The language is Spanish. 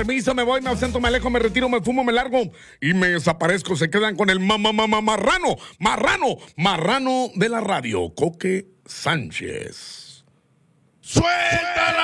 permiso, me voy, me ausento, me alejo, me retiro, me fumo, me largo y me desaparezco. Se quedan con el marrano de la radio, Coque Sánchez. ¡Suéltalo!